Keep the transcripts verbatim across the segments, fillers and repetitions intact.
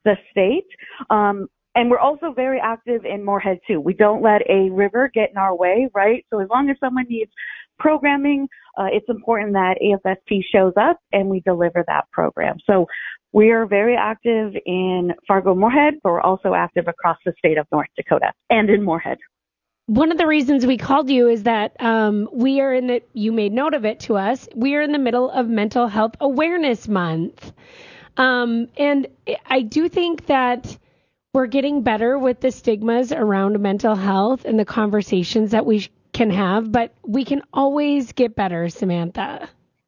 the state. Um, and we're also very active in Moorhead too. We don't let a river get in our way, right? So as long as someone needs programming, uh, it's important that A F S P shows up and we deliver that program. So we are very active in Fargo-Moorhead, but we're also active across the state of North Dakota and in Moorhead. One of the reasons we called you is that um, we are in the, you made note of it to us, we are in the middle of Mental Health Awareness Month. Um, and I do think that we're getting better with the stigmas around mental health and the conversations that we can have, but we can always get better, Samantha.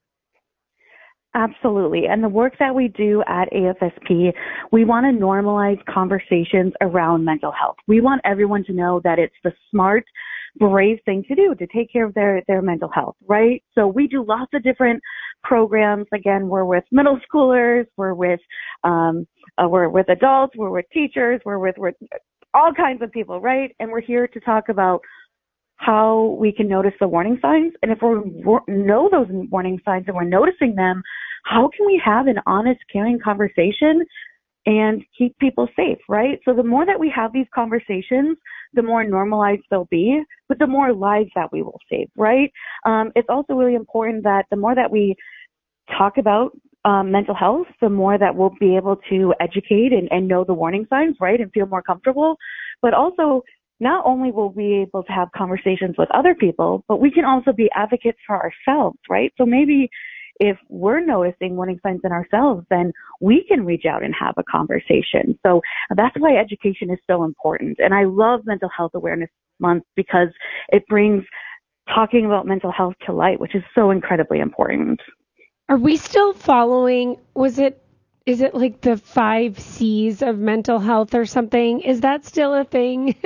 Absolutely. And the work that we do at A F S P, we want to normalize conversations around mental health. We want everyone to know that it's the smart, brave thing to do to take care of their, their mental health, right? So we do lots of different programs. Again, we're with middle schoolers, we're with, um, uh, we're with adults, we're with teachers, we're with, we're all kinds of people, right? And we're here to talk about how we can notice the warning signs. And if we know those warning signs and we're noticing them, how can we have an honest, caring conversation and keep people safe, right? So the more that we have these conversations, the more normalized they'll be, but the more lives that we will save, right? Um, it's also really important that the more that we talk about um, mental health, the more that we'll be able to educate and, and know the warning signs, right, and feel more comfortable. But also, not only will we be able to have conversations with other people, but we can also be advocates for ourselves, right? So maybe if we're noticing warning signs in ourselves, then we can reach out and have a conversation. So that's why education is so important. And I love Mental Health Awareness Month because it brings talking about mental health to light, which is so incredibly important. Are we still following, was it, is it like the five C's of mental health or something? Is that still a thing?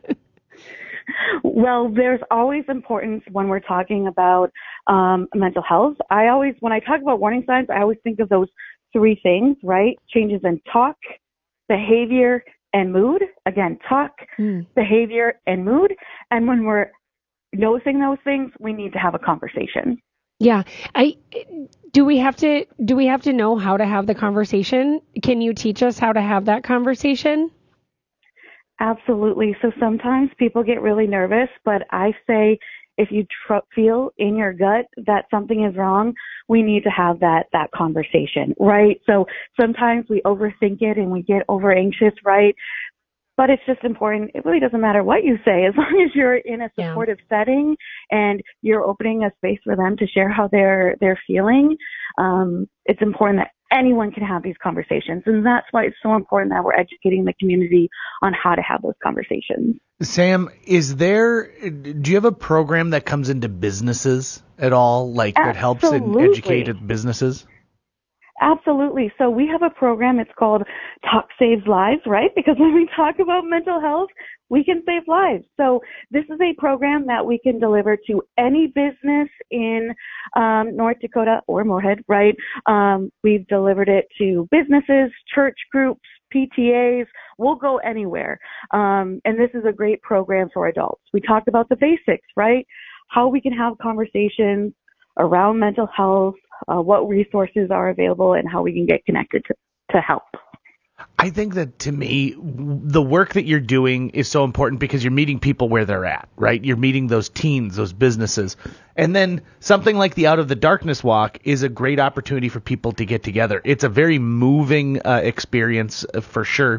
Well, there's always importance when we're talking about um, mental health. I always, when I talk about warning signs, I always think of those three things, right? Changes in talk, behavior, and mood. Again, talk, mm. behavior, and mood. And when we're noticing those things, we need to have a conversation. Yeah. I do we have to do we have to know how to have the conversation? Can you teach us how to have that conversation? Absolutely. So sometimes people get really nervous, but I say if you tr- feel in your gut that something is wrong, we need to have that that conversation, right? So sometimes we overthink it and we get over anxious, right? But it's just important. It really doesn't matter what you say, as long as you're in a supportive yeah. setting and you're opening a space for them to share how they're they're feeling. Um, it's important that anyone can have these conversations, and that's why it's so important that we're educating the community on how to have those conversations. Sam, is there? Do you have a program that comes into businesses at all, like Absolutely. that helps in educated businesses? Absolutely. So we have a program. It's called Talk Saves Lives, right? Because when we talk about mental health, we can save lives. So this is a program that we can deliver to any business in um, North Dakota or Moorhead, right? Um, we've delivered it to businesses, church groups, P T As. We'll go anywhere. Um, and this is a great program for adults. We talked about the basics, right? How we can have conversations around mental health, uh, what resources are available, and how we can get connected to, to help. I think that, to me, the work that you're doing is so important because you're meeting people where they're at, right? You're meeting those teens, those businesses. And then something like the Out of the Darkness Walk is a great opportunity for people to get together. It's a very moving uh, experience uh, for sure.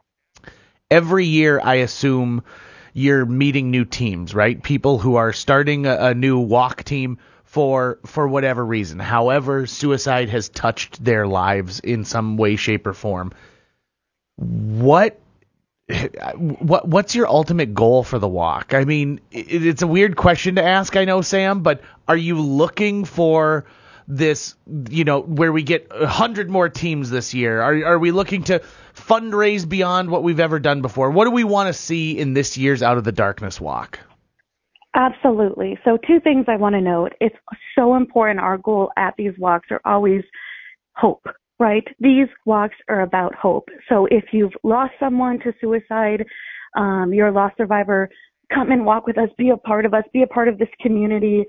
Every year, I assume, you're meeting new teams, right? People who are starting a, a new walk team for for whatever reason. However, suicide has touched their lives in some way, shape, or form. What what what's your ultimate goal for the walk? I mean, it, it's a weird question to ask, I know, Sam, but are you looking for this, you know, where we get a hundred more teams this year? Are are we looking to fundraise beyond what we've ever done before? What do we want to see in this year's Out of the Darkness Walk? Absolutely. So two things I want to note. It's so important. Our goal at these walks are always hope, right? These walks are about hope. So if you've lost someone to suicide, um, you're a lost survivor, come and walk with us, be a part of us, be a part of this community.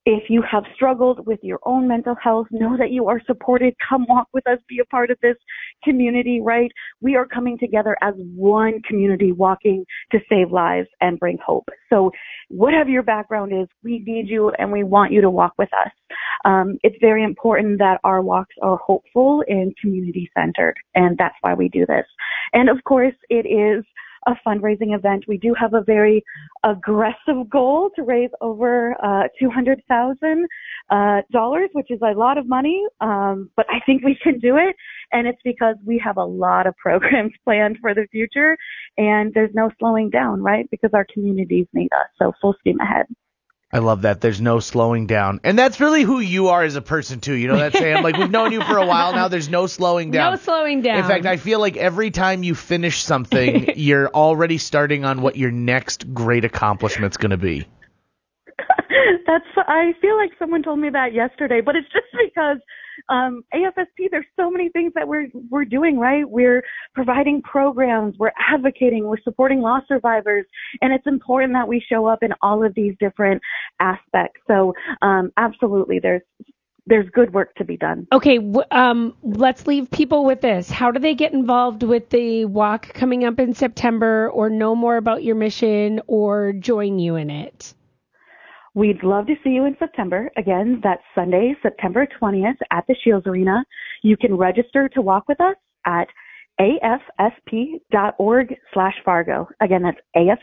If you have struggled with your own mental health, know that you are supported. Come walk with us, be a part of this community, right? We are coming together as one community walking to save lives and bring hope. So whatever your background is, we need you and we want you to walk with us. Um, it's very important that our walks are hopeful and community-centered, and that's why we do this. And of course, it is a fundraising event. We do have a very aggressive goal to raise over uh, two hundred thousand dollars, uh, which is a lot of money, um, but I think we can do it. And it's because we have a lot of programs planned for the future, and there's no slowing down, right? Because our communities need us. So full steam ahead. I love that. There's no slowing down. And that's really who you are as a person, too. You know that, Sam? Like, we've known you for a while now. There's no slowing down. No slowing down. In fact, I feel like every time you finish something, you're already starting on what your next great accomplishment's going to be. That's, I feel like someone told me that yesterday, but it's just because um, A F S P, there's so many things that we're we're doing, right? We're providing programs, we're advocating, we're supporting loss survivors, and it's important that we show up in all of these different aspects. So um, absolutely, there's there's good work to be done. Okay, w- um, let's leave people with this. How do they get involved with the walk coming up in September, or know more about your mission, or join you in it? We'd love to see you in September. Again, that's Sunday, September twentieth at the Shields Arena. You can register to walk with us at afsp.org slash Fargo. Again, that's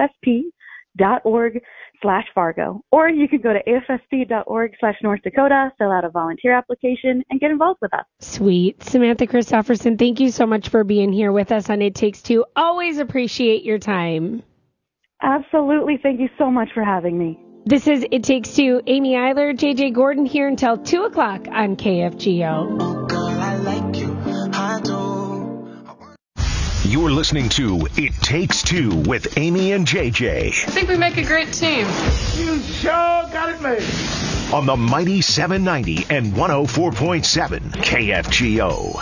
afsp.org slash Fargo. Or you can go to afsp.org slash North Dakota, fill out a volunteer application, and get involved with us. Sweet. Samantha Christofferson, thank you so much for being here with us on It Takes Two. Always appreciate your time. Absolutely. Thank you so much for having me. This is It Takes Two. Amy Eiler, J J Gordon here until two o'clock on K F G O. Oh, girl, I like you. I do. You're listening to It Takes Two with Amy and J J. I think we make a great team. You sure got it made. On the mighty seven ninety and one oh four point seven K F G O.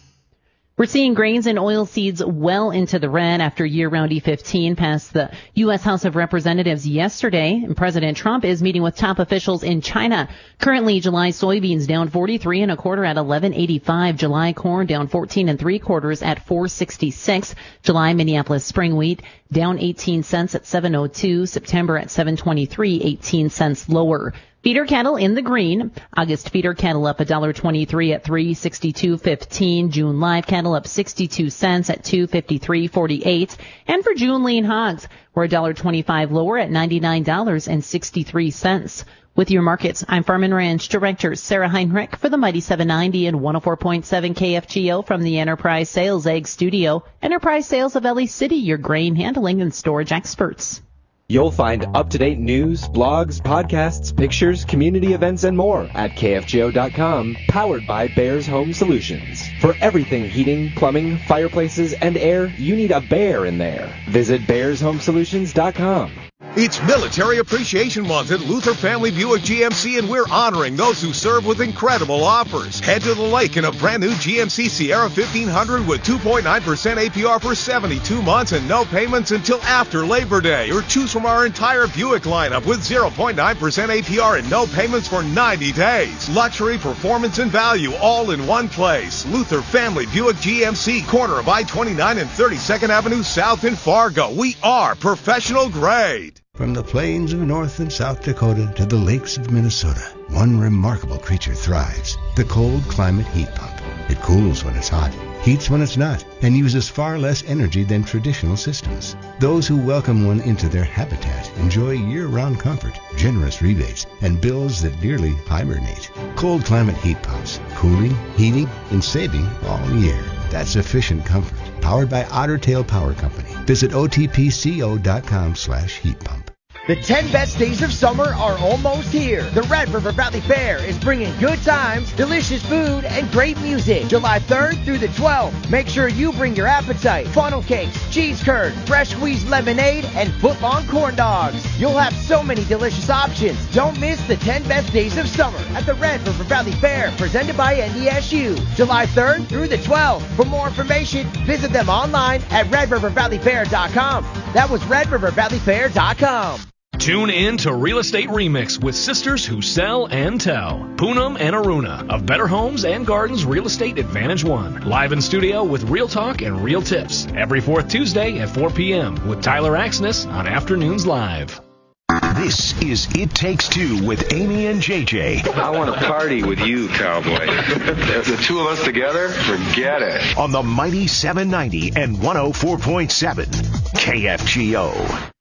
We're seeing grains and oilseeds well into the red after year-round E fifteen passed the U S House of Representatives yesterday, and President Trump is meeting with top officials in China. Currently, July soybeans down forty-three and a quarter at eleven eighty-five. July corn down fourteen and three quarters at four sixty-six. July Minneapolis spring wheat down eighteen cents at seven oh two. September at seven twenty-three, eighteen cents lower. Feeder cattle in the green. August feeder cattle up one dollar twenty-three at three sixty-two fifteen. June live cattle up sixty-two cents at two fifty-three forty-eight. And for June lean hogs, we're one dollar twenty-five lower at ninety-nine dollars and sixty-three cents. With your markets, I'm Farm and Ranch Director Sarah Heinrich for the Mighty seven ninety and one oh four point seven K F G O from the Enterprise Sales Egg Studio. Enterprise Sales of Ellie City, your grain handling and storage experts. You'll find up-to-date news, blogs, podcasts, pictures, community events, and more at K F G O dot com, powered by Bears Home Solutions. For everything heating, plumbing, fireplaces, and air, you need a bear in there. Visit Bears Home Solutions dot com. It's Military Appreciation Month at Luther Family Buick G M C, and we're honoring those who serve with incredible offers. Head to the lake in a brand new G M C Sierra fifteen hundred with two point nine percent A P R for seventy-two months and no payments until after Labor Day. Or choose from our entire Buick lineup with zero point nine percent A P R and no payments for ninety days. Luxury, performance, and value all in one place. Luther Family Buick G M C, corner of I twenty-nine and thirty-second Avenue South in Fargo. We are professional grade. From the plains of North and South Dakota to the lakes of Minnesota, one remarkable creature thrives, the cold climate heat pump. It cools when it's hot, heats when it's not, and uses far less energy than traditional systems. Those who welcome one into their habitat enjoy year-round comfort, generous rebates, and bills that nearly hibernate. Cold climate heat pumps, cooling, heating, and saving all year. That's efficient comfort. Powered by Otter Tail Power Company. Visit O T P C O dot com slash heat pump. The ten best days of summer are almost here. The Red River Valley Fair is bringing good times, delicious food, and great music. July third through the twelfth. Make sure you bring your appetite. Funnel cakes, cheese curd, fresh squeezed lemonade, and foot-long corn dogs. You'll have so many delicious options. Don't miss the ten best days of summer at the Red River Valley Fair, presented by N D S U. July third through the twelfth. For more information, visit them online at red river valley fair dot com. That was red river valley fair dot com. Tune in to Real Estate Remix with sisters who sell and tell. Poonam and Aruna of Better Homes and Gardens Real Estate Advantage One. Live in studio with real talk and real tips. Every fourth Tuesday at four p.m. with Tyler Axness on Afternoons Live. This is It Takes Two with Amy and J J. I want to party with you, cowboy. If the two of us together, forget it. On the mighty seven ninety and one oh four point seven K F G O.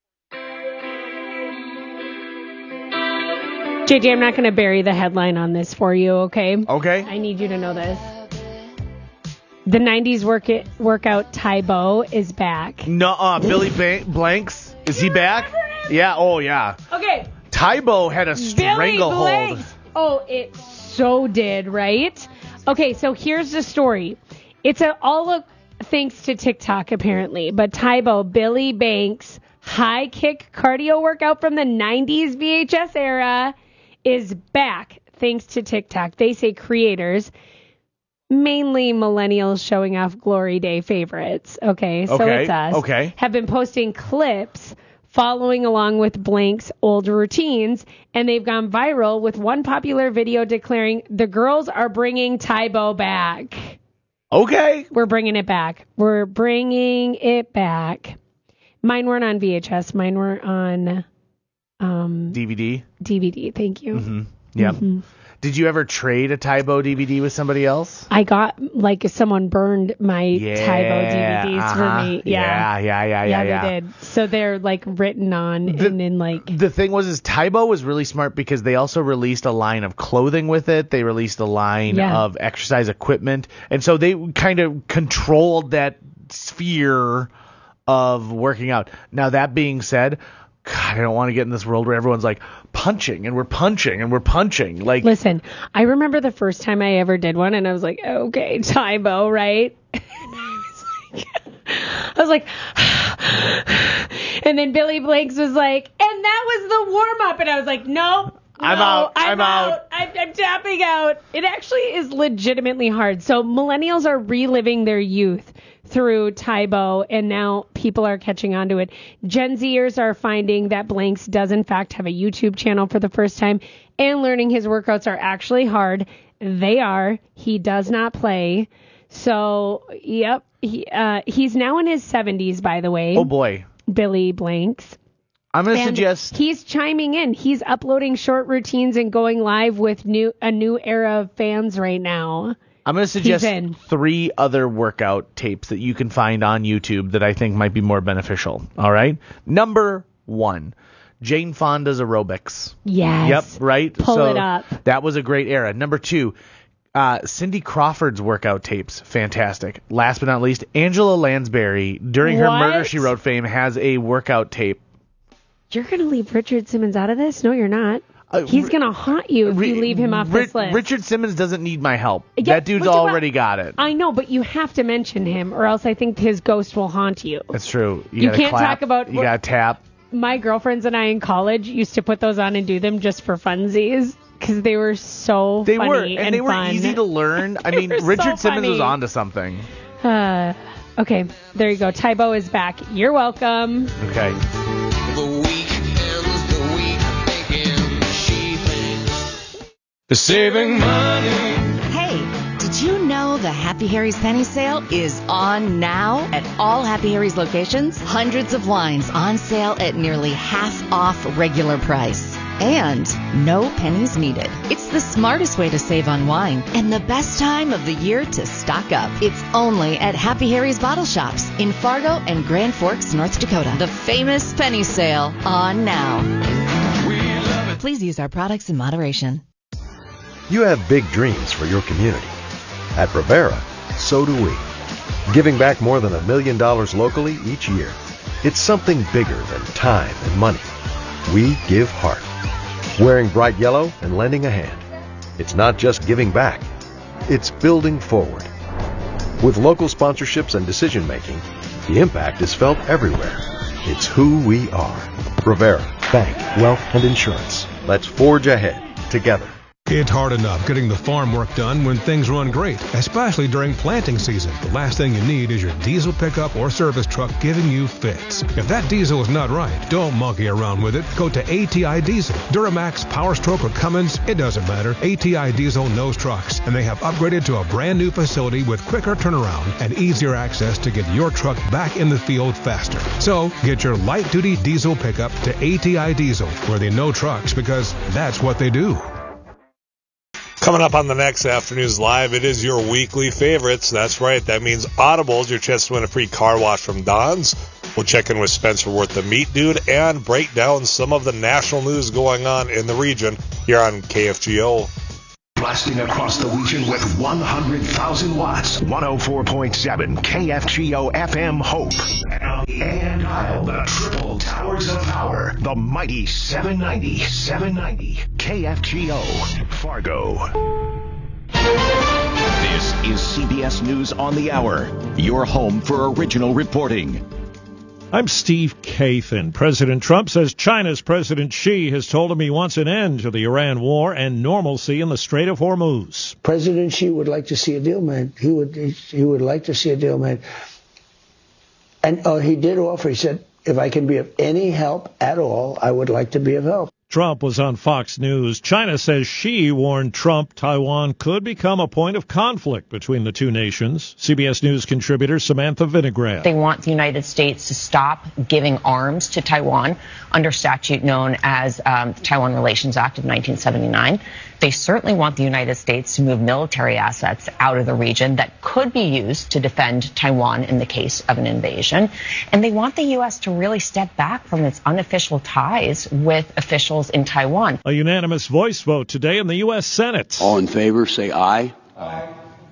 J J, I'm not going to bury the headline on this for you, okay? Okay. I need you to know this. The nineties work it, workout Tybo is back. Nuh-uh. Billy ba- Blanks. Is he back? Yeah. Oh, yeah. Okay. Tybo had a stranglehold. Oh, it so did, right? Okay, so here's the story. It's a, all a, thanks to TikTok, apparently. But Tybo, Billy Banks, high kick cardio workout from the nineties V H S era is back thanks to TikTok. They say creators, mainly millennials showing off Glory Day favorites. Okay, so okay. it's us. Okay. Have been posting clips following along with Blank's old routines, and they've gone viral with one popular video declaring the girls are bringing Tybo back. Okay. We're bringing it back. We're bringing it back. Mine weren't on V H S. Mine were on um, D V D. D V D. Thank you. Mm-hmm. Yep. Mm-hmm. Did you ever trade a Tybo D V D with somebody else? I got, like, someone burned my yeah, Tybo D V Ds uh-huh. for me. Yeah. Yeah, yeah, yeah, yeah. Yeah, yeah. they did. So they're, like, written on the, and then, like... The thing was, is Tybo was really smart because they also released a line of clothing with it. They released a line yeah. of exercise equipment. And so they kind of controlled that sphere of working out. Now, that being said... God, I don't want to get in this world where everyone's like punching and we're punching and we're punching. Like, listen, I remember the first time I ever did one, and I was like, okay, Tybo, right? And I was like, I was like, and then Billy Blanks was like, and that was the warm up, and I was like, nope. I'm no, out. I'm, I'm out. out. I'm, I'm tapping out. It actually is legitimately hard. So millennials are reliving their youth through Tybo, and now people are catching on to it. Gen Zers are finding that Blanks does in fact have a YouTube channel for the first time, and learning his workouts are actually hard. They are. He does not play. So, yep. He, uh, he's now in his seventies, by the way. Oh, boy. Billy Blanks. I'm going to And suggest... he's chiming in. He's uploading short routines and going live with new a new era of fans right now. I'm going to suggest three other workout tapes that you can find on YouTube that I think might be more beneficial. All right? Number one, Jane Fonda's aerobics. Yes. Yep, right? Pull so it up. That was a great era. Number two, uh, Cindy Crawford's workout tapes. Fantastic. Last but not least, Angela Lansbury, during her What? Murder, She Wrote fame, has a workout tape. You're going to leave Richard Simmons out of this? No, you're not. Uh, He's going to haunt you if Ri- you leave him off Ri- this list. Richard Simmons doesn't need my help. Yeah, that dude's but you- already got it. I know, but you have to mention him, or else I think his ghost will haunt you. That's true. You, You gotta can't clap, talk about- You got to tap. My girlfriends and I in college used to put those on and do them just for funsies because they were so They funny were, and, and they were fun. easy to learn. I mean, were so Richard Simmons funny. was onto something. Uh, okay, there you go. Tybo is back. You're welcome. Okay. Saving money. Hey, did you know the Happy Harry's Penny Sale is on now at all Happy Harry's locations? Hundreds of wines on sale at nearly half off regular price. And no pennies needed. It's the smartest way to save on wine and the best time of the year to stock up. It's only at Happy Harry's Bottle Shops in Fargo and Grand Forks, North Dakota. The famous penny sale on now. Please use our products in moderation. You have big dreams for your community. At Rivera, so do we. Giving back more than a million dollars locally each year. It's something bigger than time and money. We give heart. Wearing bright yellow and lending a hand. It's not just giving back. It's building forward. With local sponsorships and decision making, the impact is felt everywhere. It's who we are. Rivera, bank, wealth, and insurance. Let's forge ahead together. It's hard enough getting the farm work done when things run great, especially during planting season. The last thing you need is your diesel pickup or service truck giving you fits. If that diesel is not right, don't monkey around with it. Go to A T I Diesel. Duramax, Power Stroke, or Cummins, it doesn't matter. A T I Diesel knows trucks, and they have upgraded to a brand new facility with quicker turnaround and easier access to get your truck back in the field faster. So, get your light-duty diesel pickup to A T I Diesel, where they know trucks because that's what they do. Coming up on the next Afternoons Live, it is your weekly favorites. That's right. That means Audibles, your chance to win a free car wash from Don's. We'll check in with Spencer Worth, the Meat Dude, and break down some of the national news going on in the region here on K F G O. Blasting across the region with one hundred thousand watts. one oh four point seven K F G O F M Hope. And on the A M dial, the triple towers of power. The mighty seven ninety, seven ninety K F G O, Fargo. This is C B S News on the Hour, your home for original reporting. I'm Steve Kathan. President Trump says China's President Xi has told him he wants an end to the Iran war and normalcy in the Strait of Hormuz. President Xi would like to see a deal made. He would he would like to see a deal made. And oh, he did offer. He said, if I can be of any help at all, I would like to be of help. Trump was on Fox News. China says Xi warned Trump Taiwan could become a point of conflict between the two nations. C B S News contributor Samantha Vinograd. They want the United States to stop giving arms to Taiwan under statute known as um, the Taiwan Relations Act of nineteen seventy-nine. They certainly want the United States to move military assets out of the region that could be used to defend Taiwan in the case of an invasion. And they want the U S to really step back from its unofficial ties with officials in Taiwan. A unanimous voice vote today in the U S Senate. All in favor, say aye. Aye.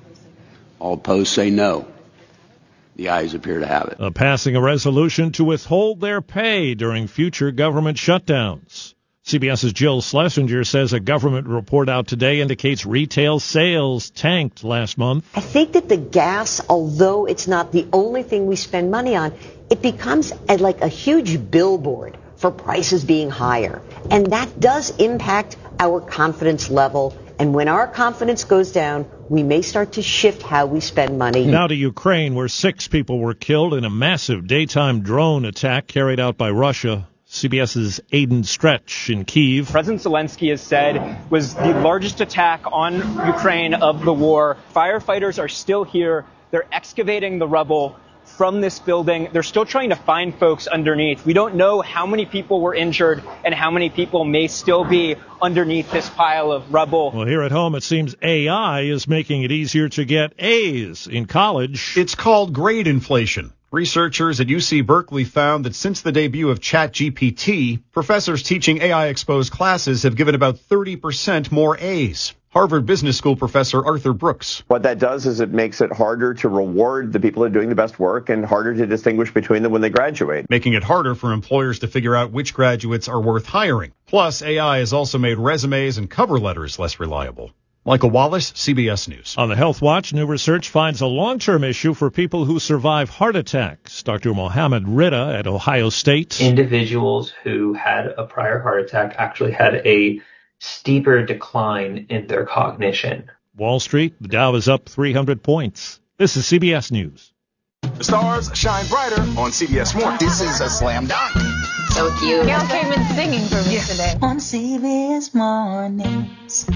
All opposed, say no. The ayes appear to have it. Uh, passing a resolution to withhold their pay during future government shutdowns. CBS's Jill Schlesinger says a government report out today indicates retail sales tanked last month. I think that the gas, although it's not the only thing we spend money on, it becomes a, like a huge billboard for prices being higher. And that does impact our confidence level. And when our confidence goes down, we may start to shift how we spend money. Now to Ukraine, where six people were killed in a massive daytime drone attack carried out by Russia. CBS's Aidan Stretch in Kyiv. President Zelensky has said was the largest attack on Ukraine of the war. Firefighters are still here. They're excavating the rubble from this building. They're still trying to find folks underneath. We don't know how many people were injured and how many people may still be underneath this pile of rubble. Well, here at home, it seems A I is making it easier to get A's in college. It's called grade inflation. Researchers at U C Berkeley found that since the debut of ChatGPT, professors teaching A I-exposed classes have given about thirty percent more A's. Harvard Business School professor Arthur Brooks. What that does is it makes it harder to reward the people that are doing the best work and harder to distinguish between them when they graduate. Making it harder for employers to figure out which graduates are worth hiring. Plus, A I has also made resumes and cover letters less reliable. Michael Wallace, C B S News. On the Health Watch, new research finds a long-term issue for people who survive heart attacks. Doctor Mohammed Rida at Ohio State. Individuals who had a prior heart attack actually had a steeper decline in their cognition. Wall Street, the Dow is up three hundred points. This is C B S News. The stars shine brighter on C B S Morning. This is a slam dunk. So cute. Gail came in singing for me today. On C B S Mornings.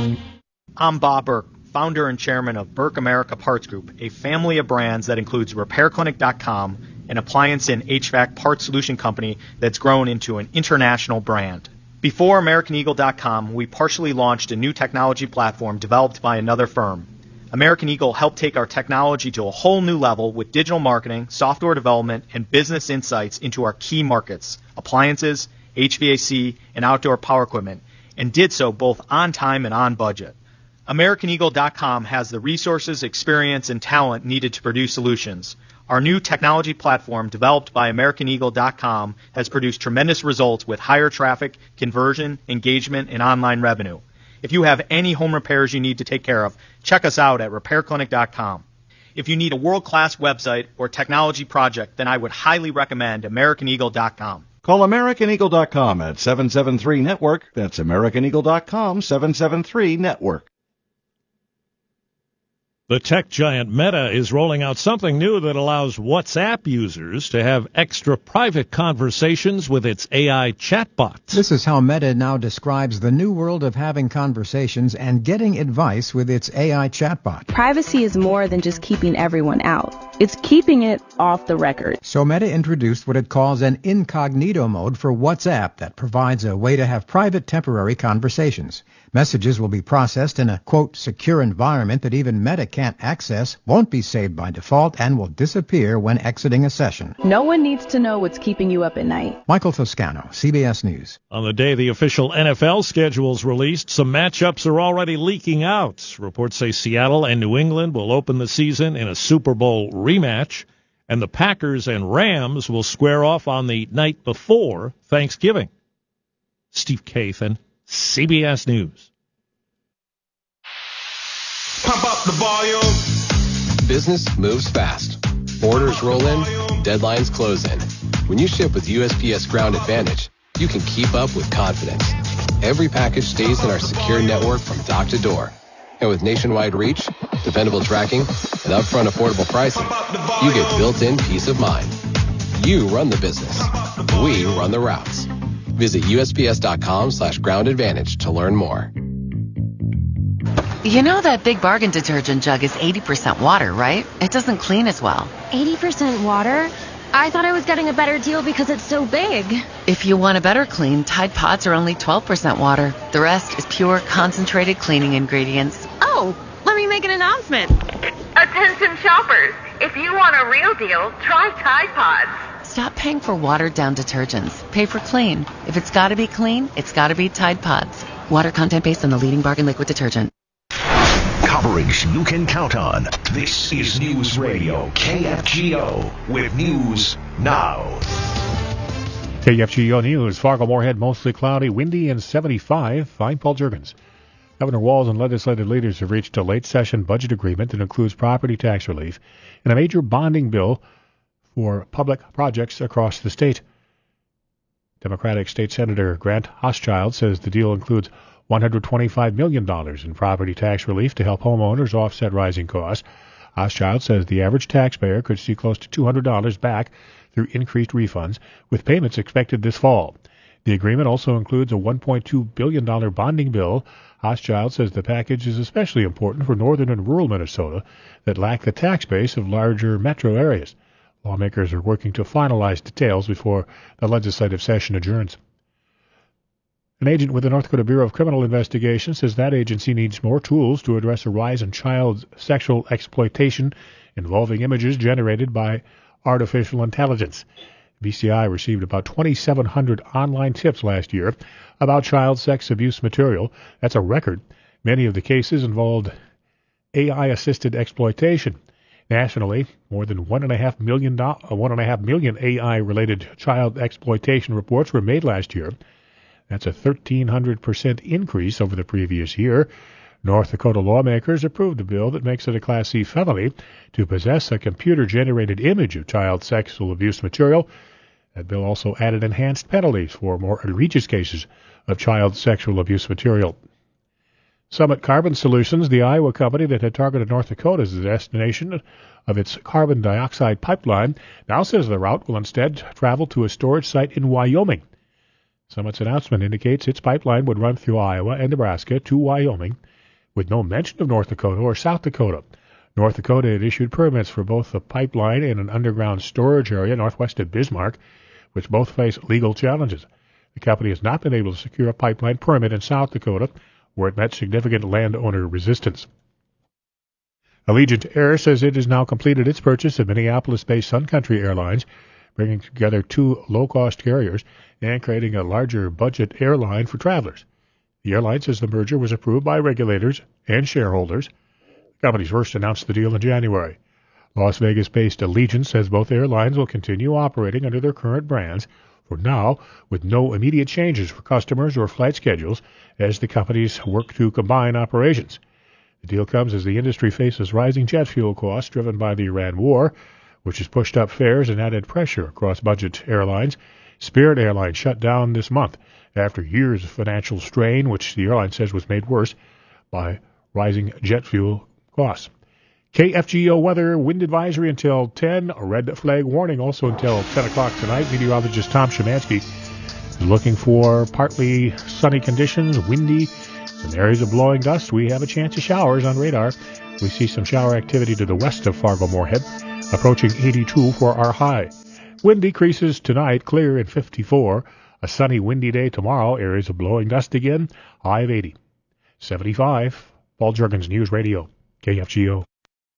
I'm Bob Burke, founder and chairman of Burke America Parts Group, a family of brands that includes repair clinic dot com, an appliance and H V A C parts solution company that's grown into an international brand. Before American Eagle dot com, we partially launched a new technology platform developed by another firm. American Eagle helped take our technology to a whole new level with digital marketing, software development, and business insights into our key markets, appliances, H V A C, and outdoor power equipment, and did so both on time and on budget. American Eagle dot com has the resources, experience, and talent needed to produce solutions. Our new technology platform, developed by American Eagle dot com, has produced tremendous results with higher traffic, conversion, engagement, and online revenue. If you have any home repairs you need to take care of, check us out at repair clinic dot com. If you need a world-class website or technology project, then I would highly recommend American Eagle dot com. Call American Eagle dot com at seven seven three network. That's American Eagle dot com, seven seven three network. The tech giant Meta is rolling out something new that allows WhatsApp users to have extra private conversations with its A I chatbots. This is how Meta now describes the new world of having conversations and getting advice with its A I chatbot. Privacy is more than just keeping everyone out. It's keeping it off the record. So Meta introduced what it calls an incognito mode for WhatsApp that provides a way to have private temporary conversations. Messages will be processed in a, quote, secure environment that even Meta can't access, won't be saved by default, and will disappear when exiting a session. No one needs to know what's keeping you up at night. Michael Toscano, C B S News. On the day the official N F L schedule's released, some matchups are already leaking out. Reports say Seattle and New England will open the season in a Super Bowl rematch, and the Packers and Rams will square off on the night before Thanksgiving. Steve Kathan, C B S News. Pump up the volume. Business moves fast. Orders roll in, deadlines close in. When you ship with U S P S Ground Advantage, you can keep up with confidence. Every package stays in our secure network from dock to door. And with nationwide reach, dependable tracking, and upfront affordable pricing, you get built-in peace of mind. You run the business. We run the routes. Visit U S P S dot com slash ground advantage to learn more. You know that Big Bargain detergent jug is eighty percent water, right? It doesn't clean as well. eighty percent water? I thought I was getting a better deal because it's so big. If you want a better clean, Tide Pods are only twelve percent water. The rest is pure, concentrated cleaning ingredients. Oh, let me make an announcement. Attention shoppers, if you want a real deal, try Tide Pods. Stop paying for watered-down detergents. Pay for clean. If it's got to be clean, it's got to be Tide Pods. Water content based on the leading bargain liquid detergent. Coverage you can count on. This is News Radio K F G O with News Now. K F G O News. Fargo-Moorhead mostly cloudy, windy, and seventy-five. I'm Paul Juergens. Governor Walz and legislative leaders have reached a late-session budget agreement that includes property tax relief and a major bonding bill for public projects across the state. Democratic State Senator Grant Hochschild says the deal includes one hundred twenty-five million dollars in property tax relief to help homeowners offset rising costs. Hochschild says the average taxpayer could see close to two hundred dollars back through increased refunds, with payments expected this fall. The agreement also includes a one point two billion dollars bonding bill. Hochschild says the package is especially important for northern and rural Minnesota that lack the tax base of larger metro areas. Lawmakers are working to finalize details before the legislative session adjourns. An agent with the North Dakota Bureau of Criminal Investigation says that agency needs more tools to address a rise in child sexual exploitation involving images generated by artificial intelligence. B C I received about twenty-seven hundred online tips last year about child sex abuse material. That's a record. Many of the cases involved A I-assisted exploitation. Nationally, more than one and a half million, do- one and a half million A I-related child exploitation reports were made last year. That's a one thousand three hundred percent increase over the previous year. North Dakota lawmakers approved a bill that makes it a Class C felony to possess a computer-generated image of child sexual abuse material. That bill also added enhanced penalties for more egregious cases of child sexual abuse material. Summit Carbon Solutions, the Iowa company that had targeted North Dakota as the destination of its carbon dioxide pipeline, now says the route will instead travel to a storage site in Wyoming. Summit's announcement indicates its pipeline would run through Iowa and Nebraska to Wyoming, with no mention of North Dakota or South Dakota. North Dakota had issued permits for both the pipeline and an underground storage area northwest of Bismarck, which both face legal challenges. The company has not been able to secure a pipeline permit in South Dakota, where it met significant landowner resistance. Allegiant Air says it has now completed its purchase of Minneapolis-based Sun Country Airlines, bringing together two low-cost carriers and creating a larger budget airline for travelers. The airline says the merger was approved by regulators and shareholders. The companies first announced the deal in January. Las Vegas-based Allegiant says both airlines will continue operating under their current brands for now, with no immediate changes for customers or flight schedules as the companies work to combine operations. The deal comes as the industry faces rising jet fuel costs driven by the Iran war, which has pushed up fares and added pressure across budget airlines. Spirit Airlines shut down this month after years of financial strain, which the airline says was made worse by rising jet fuel costs. K F G O weather, wind advisory until ten, a red flag warning also until ten o'clock tonight. Meteorologist Tom Szymanski is looking for partly sunny conditions, windy, some areas of blowing dust. We have a chance of showers on radar. We see some shower activity to the west of Fargo-Moorhead, approaching eighty-two for our high. Wind decreases tonight, clear at fifty-four. A sunny, windy day tomorrow, areas of blowing dust again, high of eighty. seventy-five, Paul Juergens News Radio, K F G O.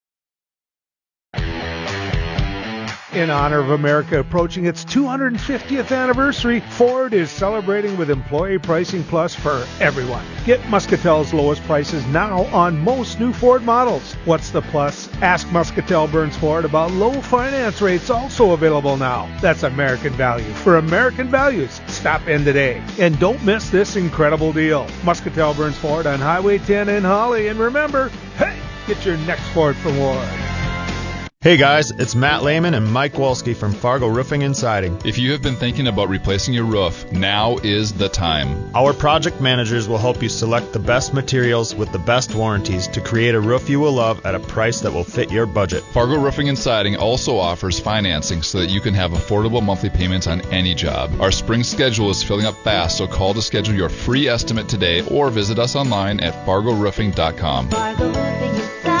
In honor of America approaching its two hundred fiftieth anniversary, Ford is celebrating with Employee Pricing Plus for everyone. Get Muscatel's lowest prices now on most new Ford models. What's the plus? Ask Muscatel Burns Ford about low finance rates also available now. That's American value for American values. Stop in today. And don't miss this incredible deal. Muscatel Burns Ford on Highway ten in Holly. And remember, hey, get your next Ford from Ward. Hey guys, it's Matt Lehman and Mike Wolski from Fargo Roofing and Siding. If you have been thinking about replacing your roof, now is the time. Our project managers will help you select the best materials with the best warranties to create a roof you will love at a price that will fit your budget. Fargo Roofing and Siding also offers financing so that you can have affordable monthly payments on any job. Our spring schedule is filling up fast, so call to schedule your free estimate today or visit us online at fargo roofing dot com. Fargo Roofing and Siding.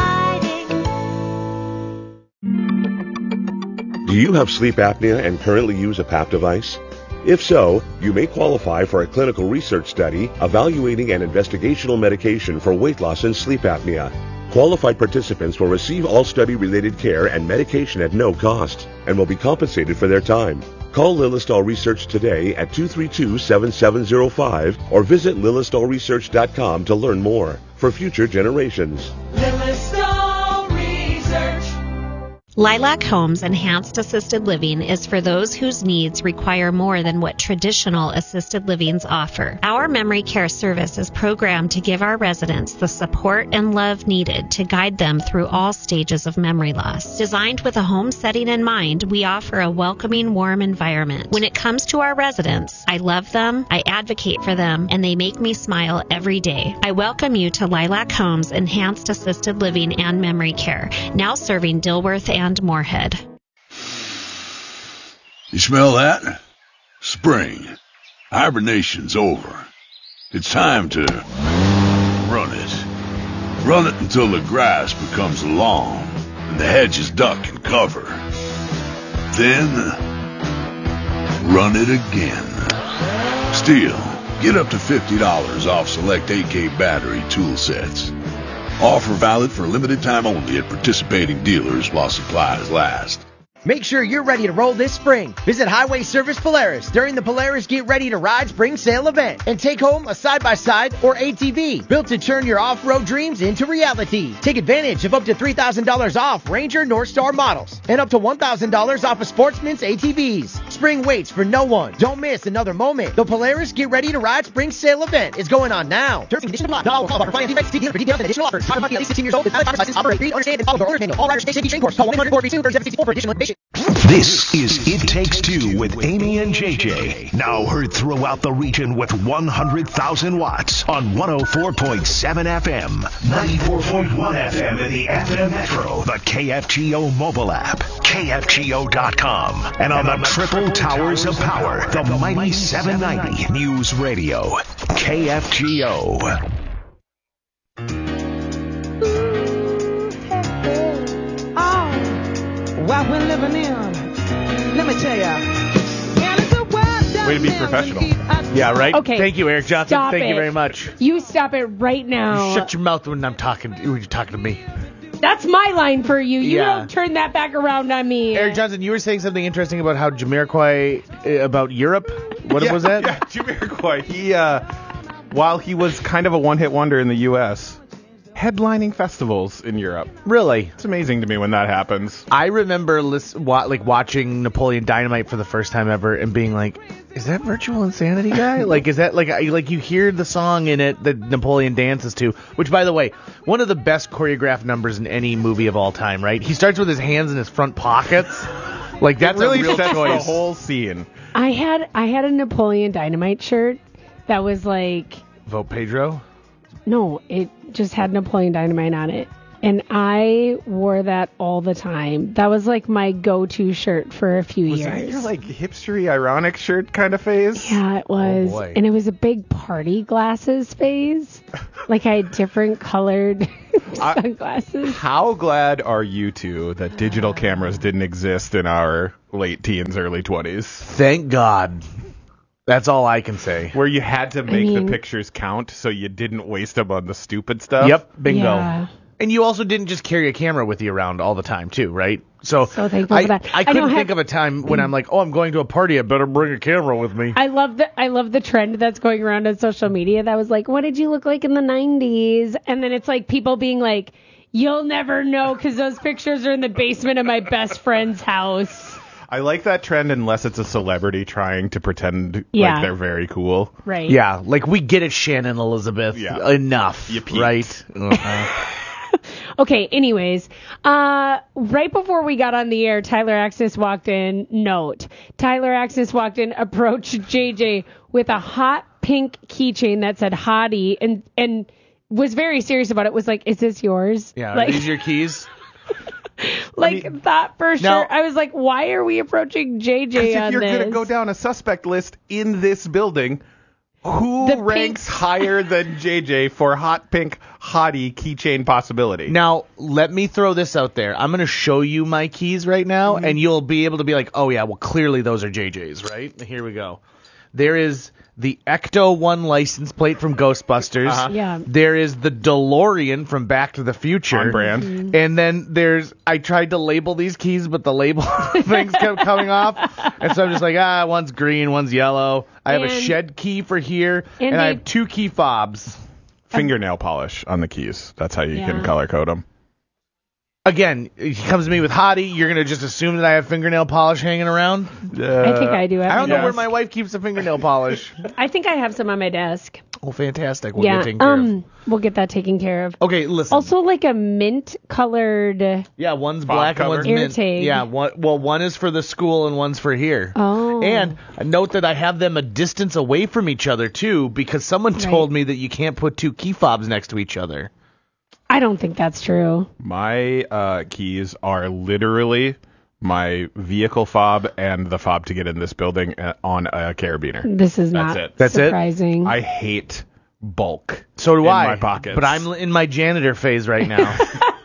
Do you have sleep apnea and currently use a P A P device? If so, you may qualify for a clinical research study evaluating an investigational medication for weight loss and sleep apnea. Qualified participants will receive all study-related care and medication at no cost and will be compensated for their time. Call Lilistol Research today at two three two, seven seven zero five or visit lilistol research dot com to learn more. For future generations. Lilistol Research. Lilac Homes Enhanced Assisted Living is for those whose needs require more than what traditional assisted livings offer. Our memory care service is programmed to give our residents the support and love needed to guide them through all stages of memory loss. Designed with a home setting in mind, we offer a welcoming, warm environment. When it comes to our residents, I love them, I advocate for them, and they make me smile every day. I welcome you to Lilac Homes Enhanced Assisted Living and Memory Care, now serving Dilworth and and Moorhead. You smell that? Spring. Hibernation's over. It's time to run it. Run it until the grass becomes long and the hedges duck and cover. Then run it again. Still, get up to fifty dollars off select A K battery tool sets. Offer valid for a limited time only at participating dealers while supplies last. Make sure you're ready to roll this spring. Visit Highway Service Polaris during the Polaris Get Ready to Ride Spring Sale event and take home a side-by-side or A T V built to turn your off-road dreams into reality. Take advantage of up to three thousand dollars off Ranger Northstar models and up to one thousand dollars off of Sportsman's A T Vs. Spring waits for no one. Don't miss another moment. The Polaris Get Ready to Ride Spring Sale event is going on now. Terms and conditions apply. Not all call for finance defects. See dealer for details and additional offers. Driver must be at least sixteen years old with valid driver's license. Operate, read, understand, and follow the owner's manual. All riders may safety train course. Call one eight hundred four three two three seven six four for additional information. This is It Takes Two with Amy and J J. Now heard throughout the region with one hundred thousand watts on one oh four point seven F M, ninety-four point one F M in the F M Metro, the K F G O mobile app, K F G O dot com, and on the Triple Towers of Power, the mighty seven ninety News Radio, K F G O. What we're living in, let me tell ya. Way to be professional. Yeah, right? Okay. Thank you, Eric Johnson. Stop Thank it. you very much. You stop it right now. You shut your mouth when I'm talking when you're talking to me. That's my line for you. You Yeah. don't turn that back around on me. Eric Johnson, you were saying something interesting about how Jamiroquai, uh, about Europe. What yeah, was that? Yeah, Jamiroquai. He, uh, while he was kind of a one-hit wonder in the U S, headlining festivals in Europe. Really? It's amazing to me when that happens. I remember list, wa- like watching Napoleon Dynamite for the first time ever and being like, is that Virtual Insanity guy? like, is that like like you hear the song in it that Napoleon dances to? Which, by the way, one of the best choreographed numbers in any movie of all time. Right? He starts with his hands in his front pockets. Like that's it really a real sets choice. the whole scene. I had I had a Napoleon Dynamite shirt that was like Vote Pedro? no, it just had Napoleon Dynamite on it. And I wore that all the time. That was like my go-to shirt for a few Was years. that your like hipstery ironic shirt kind of phase? Yeah, it was. Oh, boy. And it was a big party glasses phase. Like I had different colored sunglasses. How glad are you two that digital cameras didn't exist in our late teens, early twenties? Thank God. That's all I can say. Where you had to make mean- the pictures count so you didn't waste them on the stupid stuff. Yep, bingo. Yeah. And you also didn't just carry a camera with you around all the time, too, right? So, So thankful I, for that. I I couldn't don't think have- of a time when I'm like, oh, I'm going to a party. I better bring a camera with me. I love the I love the trend that's going around on social media that was like, what did you look like in the nineties? And then it's like people being like, you'll never know because those pictures are in the basement of my best friend's house. I like that trend unless it's a celebrity trying to pretend Yeah. like they're very cool. Right. Yeah, like we get it, Shannon Elizabeth. Yeah. Enough, You peaked. right? Uh-huh. Okay, anyways, uh, right before we got on the air, Tyler Axis walked in. Note, Tyler Axis walked in, approached J J with a hot pink keychain that said Hottie and, and was very serious about it. Was like, is this yours? Yeah, are Like, these your keys? like thought for Now- sure. I was like, why are we approaching J J Because on if you're this? going to go down a suspect list in this building, who The ranks higher than J J for hot pink hottie keychain possibility? Now, let me throw this out there. I'm going to show you my keys right now, and you'll be able to be like, oh, yeah, well, clearly those are J J's, right? Here we go. There is the Ecto one license plate from Ghostbusters. Uh-huh. Yeah. There is the DeLorean from Back to the Future. On brand. Mm-hmm. And then there's, I tried to label these keys, but the label things kept coming off. And so I'm just like, ah, one's green, one's yellow. I have a And- shed key for here, and, and I they- have two key fobs. Fingernail polish on the keys. That's how you Yeah. can color code them. Again, he comes to me with Hottie. You're going to just assume that I have fingernail polish hanging around? I think I do. Have I don't my know where desk. my wife keeps the fingernail polish. I think I have some on my desk. Oh, fantastic. We'll yeah, get taken care um, we'll get that taken care of. of. Okay, listen. Also, like a mint colored. yeah, one's Bob black cover? and one's Air mint. tag. Yeah, one, well, one is for the school and one's for here. Oh. And note that I have them a distance away from each other, too, because someone Right. told me that you can't put two key fobs next to each other. I don't think that's true. My uh, keys are literally my vehicle fob and the fob to get in this building uh, on a carabiner. This is That's not it. That's it? surprising. I hate bulk. So do in I. my pockets. But I'm in my janitor phase right now.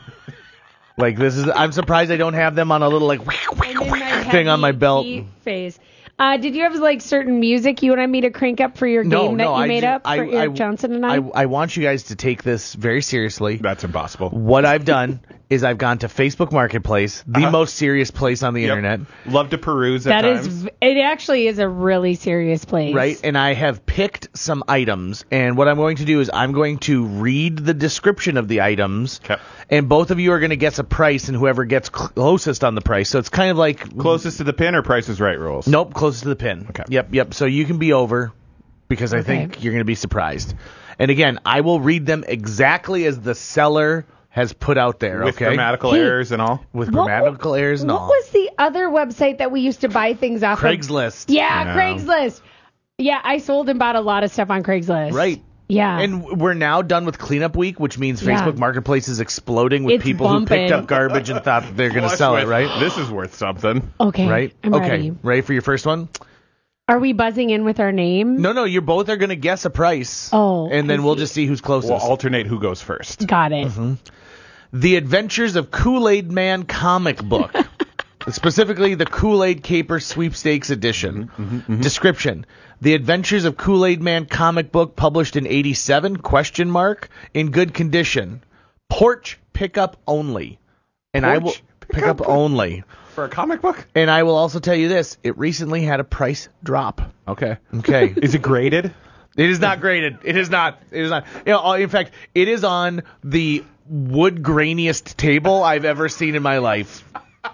Like, this is, I'm surprised I don't have them on a little, like, I'm in my thing on my heavy belt. key phase. Uh, did you have like certain music you wanted me to crank up for your No, game that no, you I made ju- up I- for Eric I- Johnson and I? I, I want you guys to take this very seriously. That's impossible. What I've done is I've gone to Facebook Marketplace, the Uh-huh. most serious place on the Yep. internet, Love to peruse at That is, times. v- it actually is a really serious place. right? And I have picked some items, and what I'm going to do is I'm going to read the description of the items, Okay. and both of you are going to guess a price, and whoever gets cl- closest on the price. So it's kind of like Closest to the pin or Price is Right rules? Nope, closest to the pin. Okay. Yep, yep. So you can be over because I Okay. think you're going to be surprised. And again, I will read them exactly as the seller has put out there. With okay, grammatical Hey. errors and all? with What- grammatical errors and What all. was the other website that we used to buy things off of? Craigslist. Yeah, Yeah. Craigslist. Yeah, I sold and bought a lot of stuff on Craigslist. Right. Yeah. And we're now done with cleanup week, which means Yeah. Facebook Marketplace is exploding with It's people who picked bumping. up garbage and thought that they're going to Flush sell it, with, right? This is worth something. okay. Right? I'm okay. ready. Ready for your first one? Are we buzzing in with our name? No, no, you both are going to guess a price. Oh, And then I we'll see. just see who's closest. We'll alternate who goes first. Got it. Mm-hmm. The Adventures of Kool-Aid Man comic book. Specifically, the Kool-Aid Caper Sweepstakes Edition. Mm-hmm, mm-hmm. Description: The Adventures of Kool-Aid Man comic book, published in eighty-seven, question mark, in good condition. Porch pickup only. And I will Porch pick up pickup? only. For a comic book? And I will also tell you this: it recently had a price drop. Okay. Okay. Is it graded? It is not graded. It is not. It is not. You know, in fact, it is on the wood grainiest table I've ever seen in my life.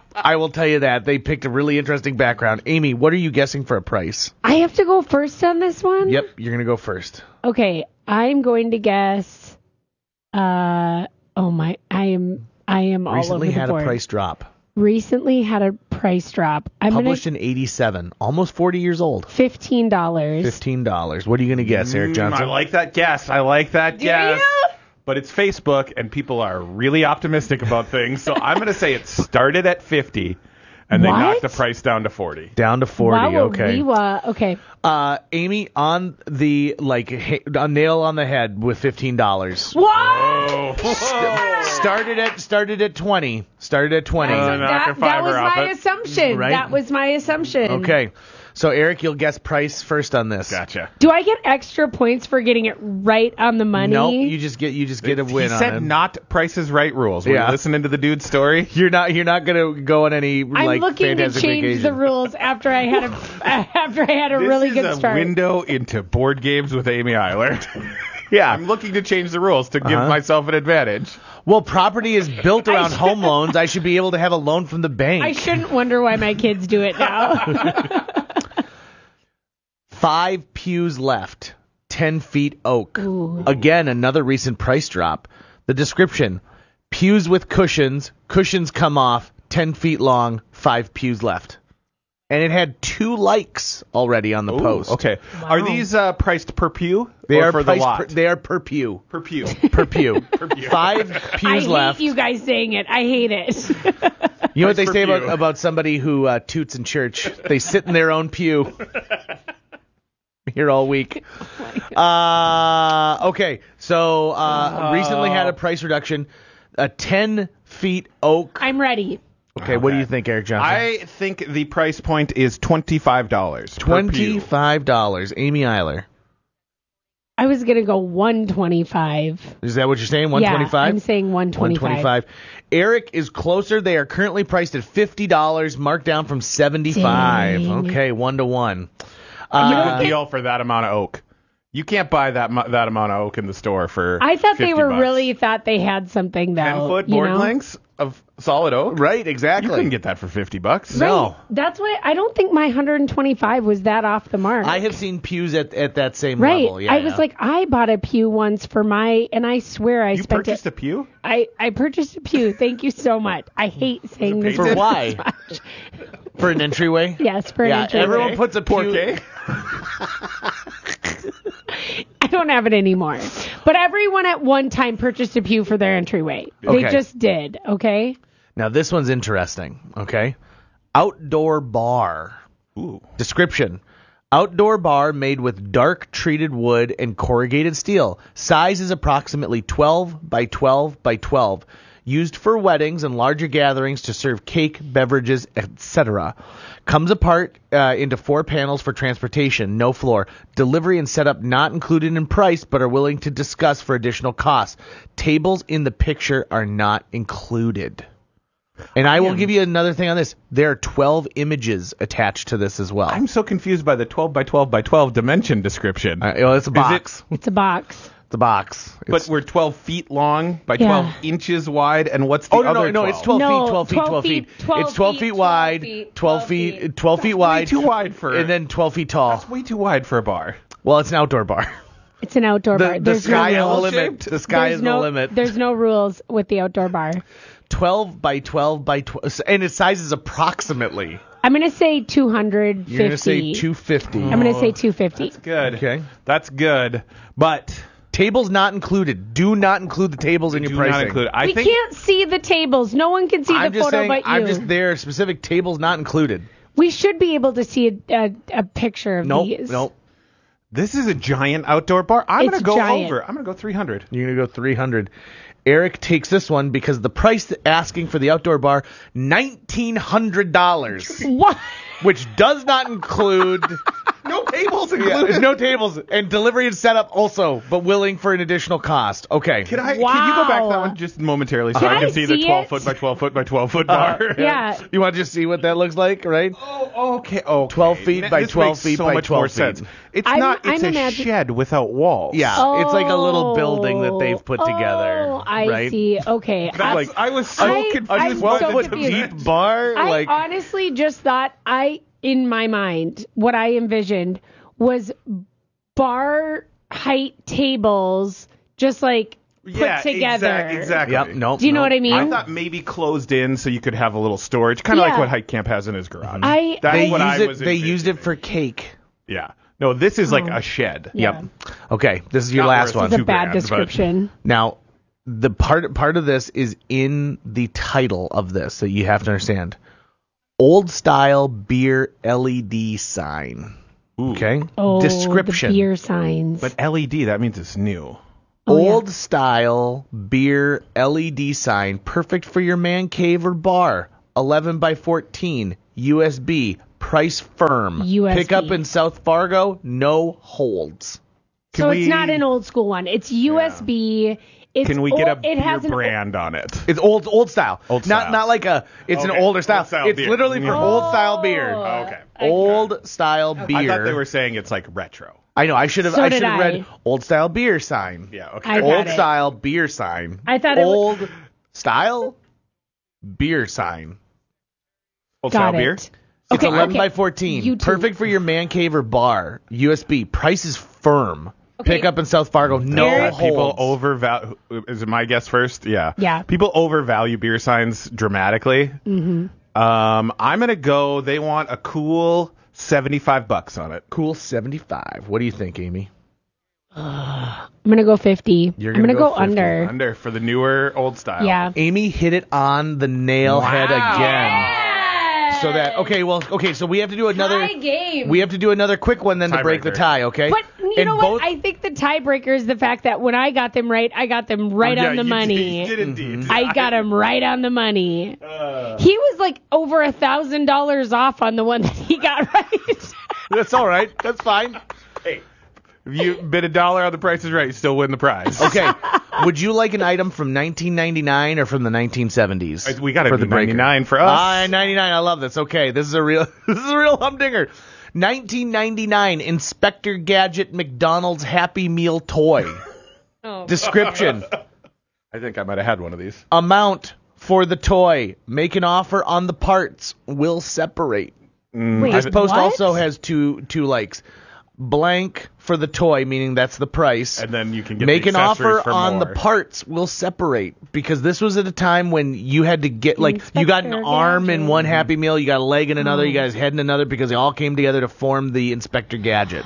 I will tell you that. They picked a really interesting background. Amy, what are you guessing for a price? I have to go first on this one? Yep, you're going to go first. Okay, I'm going to guess. Uh, oh my, I am, I am all Recently over the had board. a price drop. Recently had a price drop. I'm Published gonna, in eighty-seven, almost forty years old. fifteen dollars. Fifteen dollars. What are you going to guess, Eric Mm, Johnson? I like that guess. I like that Do guess. you? But it's Facebook, and people are really optimistic about things. So I'm going to say it started at fifty, and they What? knocked the price down to forty. Down to forty. Wow, okay. Rewa. Okay. Uh, Amy, on the like ha- a nail on the head with fifteen dollars. What? Started at started at twenty. Started at twenty. Uh, knock that, her that fiver was off my it. assumption. Right? That was my assumption. Okay. So Eric, you'll guess price first on this. Gotcha. Do I get extra points for getting it right on the money? Nope. You just get you just get a win He on said it. not Price is Right rules. Were Yeah. you listening to the dude's story? You're not you're not gonna go on any I'm like looking to fantastic change vacation. the rules after I had a after I had a This really is good a start. window into board games with Amy Eiler. Yeah. I'm looking to change the rules to give Uh-huh. myself an advantage. Well, property is built around home loans. I should be able to have a loan from the bank. I shouldn't wonder why my kids do it now. Five pews left. Ten feet oak. Ooh. Again, another recent price drop. The description: pews with cushions. Cushions come off. Ten feet long. Five pews left. And it had two likes already on the Ooh, post. Okay. Are these uh, priced per pew? They or are for priced the lot? Per, they are per pew. per pew. Per pew. Per pew. Five I pews hate left. you guys saying it. I hate it. You know what they per say about, pew. about somebody who uh, toots in church? They sit in their own pew. Here all week. Uh, okay, so uh, Oh. recently had a price reduction. A ten feet oak. I'm ready. Okay, what do Okay. you think, Eric Johnson? I think the price point is twenty-five dollars. Twenty-five dollars. Amy Eiler. I was gonna go one twenty-five. Is that what you're saying? One Yeah, twenty-five. I'm saying one twenty-five. One twenty-five. Eric is closer. They are currently priced at fifty dollars, marked down from seventy-five. Dang. Okay, one to one. You Uh, good deal for that amount of oak. You can't buy that mu- that amount of oak in the store for. I thought they fifty were bucks. really thought they had something though. ten foot you board know? lengths of solid oak. right, You exactly. couldn't get that for fifty bucks. Right. No. That's why I don't think my one hundred twenty-five was that off the mark. I have seen pews at, at that same Right. level. Yeah, I was yeah. like, I bought a pew once for my, and I swear I You spent purchased it. a pew? I, I purchased a pew. Thank you so much. I hate saying this. For painted? why? so much. For an entryway? Yes, for an Yeah, entryway. everyone puts a pew. Porque? I don't have it anymore. But everyone at one time purchased a pew for their entryway. They Okay. just did, okay? Now, this one's interesting, okay? Outdoor bar. Ooh. Description. Outdoor bar made with dark treated wood and corrugated steel. Size is approximately twelve by twelve by twelve. Used for weddings and larger gatherings to serve cake, beverages, et cetera. Comes apart uh, into four panels for transportation, no floor. Delivery and setup not included in price, but are willing to discuss for additional costs. Tables in the picture are not included. And I will give you another thing on this. There are twelve images attached to this as well. I'm so confused by the twelve by twelve by twelve dimension description. Uh, well, it's a Is box. It's a box. It's a box. But It's- we're twelve feet long by Yeah. twelve inches wide, and what's the Oh, no, other no, no, twelve? it's twelve No, feet, twelve feet, twelve twelve feet. feet, twelve It's twelve feet, feet twelve wide, feet, twelve twelve feet, feet. twelve feet That's way wide. too wide for- And then twelve feet tall. That's way too wide for a bar. Well, it's an outdoor bar. It's an outdoor The, bar. the There's sky no is the rules. limit. The sky There's is no, the limit. There's no rules with the outdoor bar. twelve by twelve by twelve. And its size is approximately. I'm going to say two hundred fifty. You're going to say two fifty. I'm going to say two fifty. That's good. Okay. That's good. But Tables not included. Do not include the tables in your do pricing. not include. I we think can't see the tables. No one can see I'm the just photo saying, but you. I'm just there. Specific tables not included. We should be able to see a, a, a picture of Nope. these. Nope. this is a giant outdoor bar. I'm It's gonna go giant. over. I'm gonna go three hundred. You're going to go three hundred. Eric takes this one because the price asking for the outdoor bar, nineteen hundred dollars. What? Which does not include No tables yeah, included. no tables and delivery and setup also, but willing for an additional cost. Okay. Can I? Wow. Can you go back that one just momentarily so Can I can I see the see twelve it? foot by twelve foot by twelve foot bar? Yeah. You want to just see what that looks like, right? Oh, okay. Oh, twelve feet by this twelve makes feet so by much twelve more feet. sense. It's I'm- not. It's I'm a imagine- shed without walls. Yeah, it's like a little building that they've put Oh, together. I right? see. Okay. That's, I, like I was so I- confused. I'm by so the Twelve foot confused. deep bar, I like honestly just thought I, in my mind, what I envisioned was bar height tables, just like yeah, together. Exact, exactly. Yep. Nope. Do you know nope. what I mean? I thought maybe closed in so you could have a little storage, kind of Yeah. like what Hike Camp has in his garage. I- That's They what use I it. was They envisioning. used it for cake. Yeah. No, this is like Oh. a shed. Yeah. Yep. Okay, this is your Not last worth one. It's a two bad grand, but- description. Now, the part part of this is in the title of this that you have to understand. Old style beer L E D sign. Ooh. Okay. Oh, Description. the beer signs. But L E D, that means it's new. Oh, yeah. Old style beer L E D sign, perfect for your man cave or bar. eleven by fourteen, U S B, price firm. U S B. Pick up in South Fargo, no holds. Can so we- it's not an old school one. It's U S B. It's Can we get a old, it beer has an brand on it? It's old old style. Old Not style. not like a it's Okay, an older style. old style it's beer. literally for Yeah. old style beer. Oh, okay. Old style beer. I thought they were saying it's like retro. I know. I should have. So I did should have I. read old style beer sign. Yeah, okay. I got Old it. style beer sign. I thought it was- old style beer sign. Old Got style it. beer? It's Okay, eleven okay. by fourteen. You two. Perfect for your man cave or bar. U S B. Price is firm. Okay. Pick up in South Fargo. No Yeah, holds. people overvalue. Is it my guess first? Yeah. Yeah. People overvalue beer signs dramatically. Mm-hmm. Um, I'm gonna go. They want a cool seventy-five bucks on it. Cool seventy-five. What do you think, Amy? I'm gonna go fifty. You're I'm gonna gonna go go, fifty. under. Under for the newer old style. Yeah. Amy hit it on the nail head again. So that okay, well, okay, so we have to do another. Tie game. We have to do another quick one then to break the Tiebreaker. tie. Okay. But you And know both- what? I think the tiebreaker is the fact that when I got them right, I got them right Oh, yeah, on the you money. Did, you did indeed. I got him right on the money. Uh, He was like over a thousand dollars off on the one that he got right. That's all right. That's fine. hey, if you bid a dollar on the Price is Right, you still win the prize. Okay. Would you like an item from nineteen ninety-nine or from the nineteen seventies? We got to for do the breaker? ninety-nine for us. Ah, ninety-nine. I love this. Okay, this is a real this is a real humdinger. nineteen ninety-nine Inspector Gadget McDonald's Happy Meal toy. Oh. Description. I think I might have had one of these. Amount for the toy. Make an offer on the parts. Will separate. Wait, This post what? also has two two likes. Blank for the toy, meaning that's the price. And then you can get Make the an accessories offer for on more. the parts. Will separate because this was at a time when you had to get like you got an Inspector arm in Gadget. one Happy Meal, you got a leg in another, you Oh. got his head in another because they all came together to form the Inspector Gadget.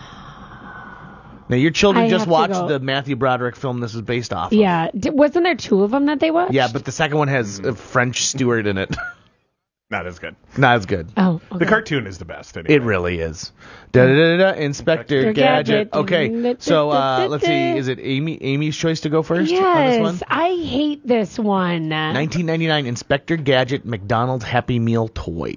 Now your children I just have to watched go. the Matthew Broderick film this is based off. Yeah. D- wasn't there two of them that they watched? Of. Yeah, but the second one has a French steward in it. Not as good. Not as good. Oh. Okay. The cartoon is the best. Anyway. It really is. Da da da da. Inspector Inspector Gadget. Gadget. Okay, so uh, let's see. Is it Amy? Amy's choice to go first on this one? Yes. I hate this one. nineteen ninety-nine Inspector Gadget McDonald's Happy Meal toy.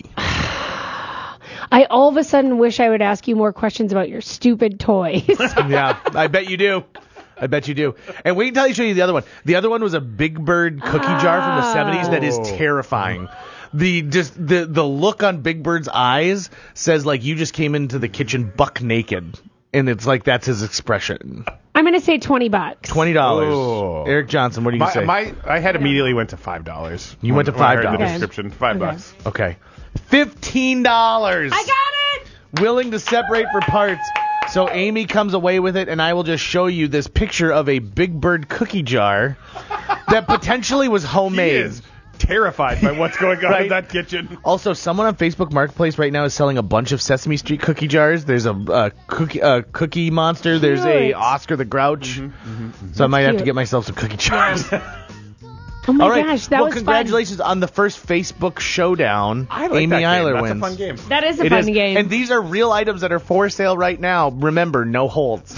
I all of a sudden wish I would ask you more questions about your stupid toys. Yeah, I bet you do. I bet you do. And wait until I show you the other one. The other one was a Big Bird cookie jar from the seventies that is Oh. terrifying. The just the the look on Big Bird's eyes says like you just came into the kitchen buck naked, and it's like that's his expression. I'm gonna say twenty bucks. Twenty dollars. Oh. Eric Johnson, what do you My, say? my I had immediately went to five dollars. You went to when I heard five the dollars. Okay. description. Five Okay. bucks. Okay. Fifteen dollars. I got it. Willing to separate for parts. So Amy comes away with it, and I will just show you this picture of a Big Bird cookie jar that potentially was He homemade. is terrified by what's going on Right? in that kitchen. Also, someone on Facebook Marketplace right now is selling a bunch of Sesame Street cookie jars. There's a, a cookie a cookie monster. There's a Cute. Oscar the Grouch. So I might have to cute. get myself some cookie jars. Oh my All right. gosh, that well, was congratulations on the first Facebook showdown. I like Amy that game. Eiler That's wins. a fun game. fun. That is a It fun is. game. And these are real items that are for sale right now. Remember, no holds.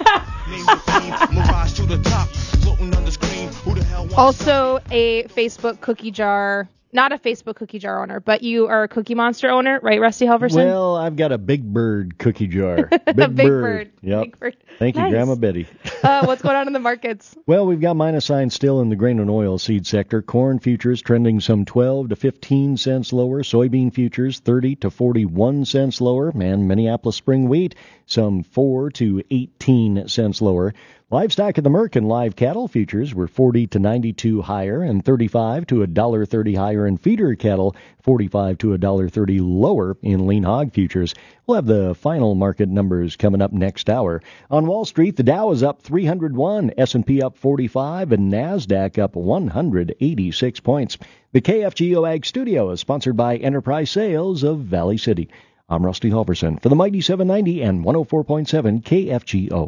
Also a Facebook cookie jar, not a Facebook cookie jar owner, but you are a Cookie Monster owner, right, Rusty Halverson? Well, I've got a Big Bird cookie jar. Big, Big Bird. Bird. Yep. Big Bird. Thank you, Nice. Grandma Betty. uh, what's going on in the markets? Well, we've got minus signs still in the grain and oil seed sector. Corn futures trending some twelve to fifteen cents lower. Soybean futures thirty to forty-one cents lower. And Minneapolis spring wheat some four to eighteen cents lower. Livestock at the Merc and live cattle futures were forty to ninety-two higher and thirty-five to one dollar thirty higher, and feeder cattle forty-five to one dollar thirty lower in lean hog futures. We'll have the final market numbers coming up next hour. On On Wall Street, the Dow is up three hundred one, S and P up forty-five, and NASDAQ up one hundred eighty-six points. The K F G O Ag Studio is sponsored by Enterprise Sales of Valley City. I'm Rusty Halverson for the Mighty seven ninety and one oh four point seven K F G O.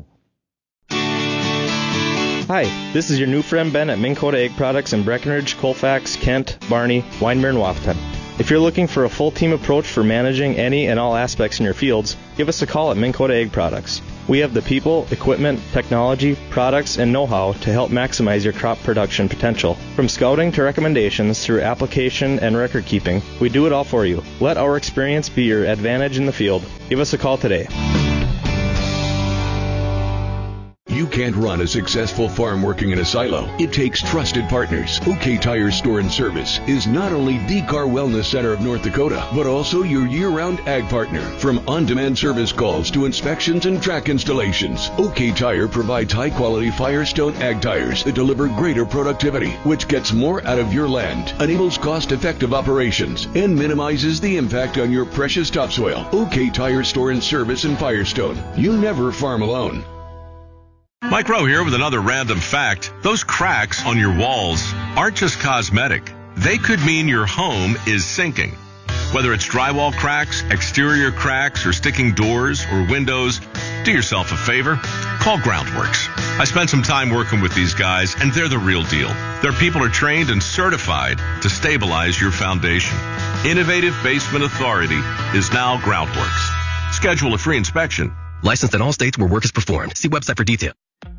Hi, this is your new friend Ben at Minn Kota Egg Products in Breckenridge, Colfax, Kent, Barney, Winemere, and Wapaton. If you're looking for a full team approach for managing any and all aspects in your fields, give us a call at Minn Kota Egg Products. We have the people, equipment, technology, products, and know-how to help maximize your crop production potential. From scouting to recommendations through application and record keeping, we do it all for you. Let our experience be your advantage in the field. Give us a call today. You can't run a successful farm working in a silo. It takes trusted partners. OK Tire Store and Service is not only the car wellness center of North Dakota, but also your year-round ag partner. From on-demand service calls to inspections and track installations, OK Tire provides high-quality Firestone ag tires that deliver greater productivity, which gets more out of your land, enables cost-effective operations, and minimizes the impact on your precious topsoil. OK Tire Store and Service in Firestone. You never farm alone. Mike Rowe here with another random fact. Those cracks on your walls aren't just cosmetic. They could mean your home is sinking. Whether it's drywall cracks, exterior cracks, or sticking doors or windows, do yourself a favor. Call Groundworks. I spent some time working with these guys, and they're the real deal. Their people are trained and certified to stabilize your foundation. Innovative Basement Authority is now Groundworks. Schedule a free inspection. Licensed in all states where work is performed. See website for details.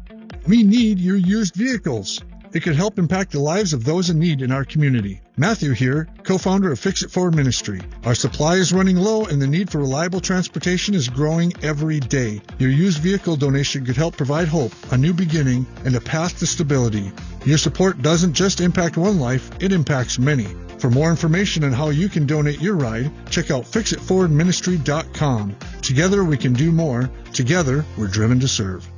We need your used vehicles. It could help impact the lives of those in need in our community. Matthew here, co-founder of Fix It Forward Ministry. Our supply is running low and the need for reliable transportation is growing every day. Your used vehicle donation could help provide hope, a new beginning, and a path to stability. Your support doesn't just impact one life, it impacts many. For more information on how you can donate your ride, check out fix it forward ministry dot com. Together we can do more. Together we're driven to serve.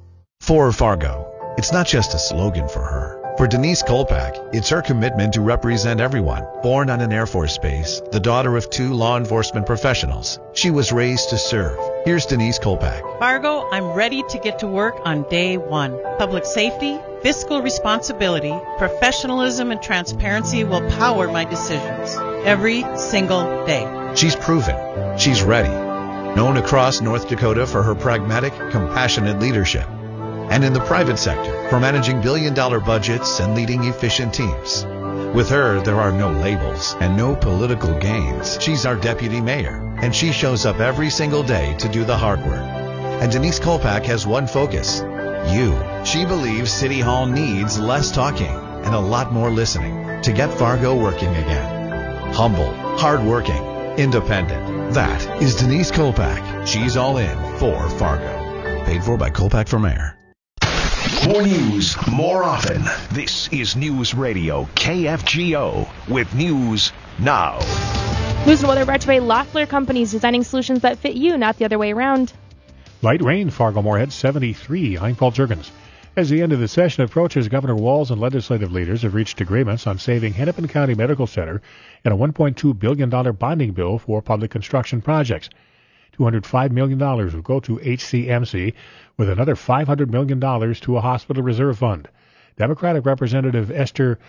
For Fargo, it's not just a slogan for her. For Denise Kolpak, it's her commitment to represent everyone. Born on an Air Force base, the daughter of two law enforcement professionals, she was raised to serve. Here's Denise Kolpak. Fargo, I'm ready to get to work on day one. Public safety, fiscal responsibility, professionalism, and transparency will power my decisions every single day. She's proven. She's ready. Known across North Dakota for her pragmatic, compassionate leadership. And in the private sector for managing billion-dollar budgets and leading efficient teams. With her, there are no labels and no political gains. She's our deputy mayor, and she shows up every single day to do the hard work. And Denise Kolpak has one focus: you. She believes City Hall needs less talking and a lot more listening to get Fargo working again. Humble, hardworking, independent. That is Denise Kolpak. She's all in for Fargo. Paid for by Kolpak for Mayor. More news, more often. This is News Radio K F G O with News Now. News and weather brought to you by Loeffler Companies, designing solutions that fit you, not the other way around. Light rain, Fargo-Moorhead seventy-three. I'm Paul Jurgens. As the end of the session approaches, Governor Walz and legislative leaders have reached agreements on saving Hennepin County Medical Center and a one point two billion dollars bonding bill for public construction projects. two hundred five million dollars will go to H C M C, with another five hundred million dollars to a hospital reserve fund. Democratic Representative Esther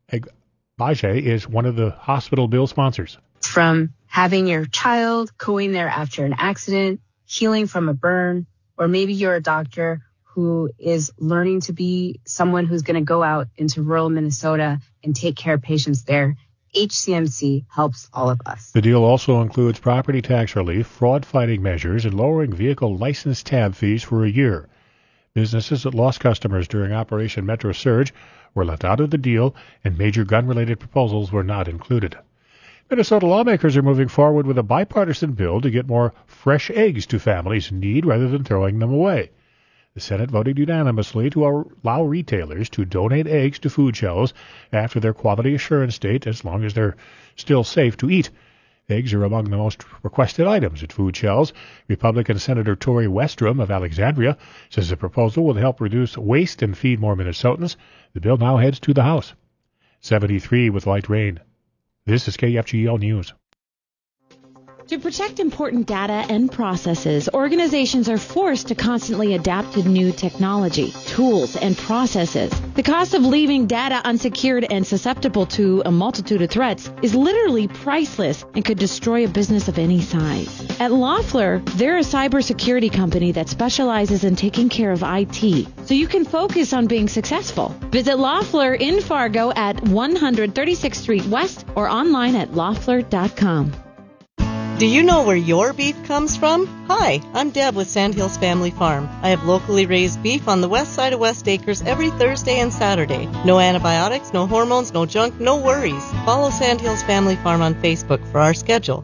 Bajaj is one of the hospital bill sponsors. From having your child going there after an accident, healing from a burn, or maybe you're a doctor who is learning to be someone who's going to go out into rural Minnesota and take care of patients there. H C M C helps all of us. The deal also includes property tax relief, fraud-fighting measures, and lowering vehicle license tab fees for a year. Businesses that lost customers during Operation Metro Surge were left out of the deal, and major gun-related proposals were not included. Minnesota lawmakers are moving forward with a bipartisan bill to get more fresh eggs to families in need rather than throwing them away. The Senate voted unanimously to allow retailers to donate eggs to food shelves after their quality assurance date, as long as they're still safe to eat. Eggs are among the most requested items at food shelves. Republican Senator Tori Westrom of Alexandria says the proposal will help reduce waste and feed more Minnesotans. The bill now heads to the House. seventy-three with light rain. This is K F G O News. To protect important data and processes, organizations are forced to constantly adapt to new technology, tools, and processes. The cost of leaving data unsecured and susceptible to a multitude of threats is literally priceless and could destroy a business of any size. At Loeffler, they're a cybersecurity company that specializes in taking care of I T, so you can focus on being successful. Visit Loeffler in Fargo at one thirty-sixth Street West or online at loeffler dot com. Do you know where your beef comes from? Hi, I'm Deb with Sandhills Family Farm. I have locally raised beef on the west side of West Acres every Thursday and Saturday. No antibiotics, no hormones, no junk, no worries. Follow Sandhills Family Farm on Facebook for our schedule.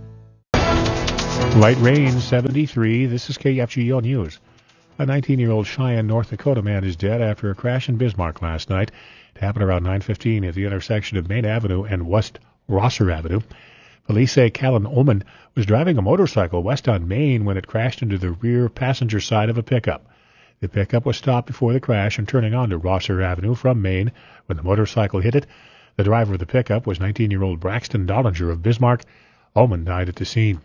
Light rain, seventy-three. This is K F G O News. A nineteen-year-old Cheyenne, North Dakota man is dead after a crash in Bismarck last night. It happened around nine fifteen at the intersection of Main Avenue and West Rosser Avenue. Police say Callan Ullman was driving a motorcycle west on Main when it crashed into the rear passenger side of a pickup. The pickup was stopped before the crash and turning onto Rosser Avenue from Main when the motorcycle hit it. The driver of the pickup was nineteen-year-old Braxton Dollinger of Bismarck. Ullman died at the scene.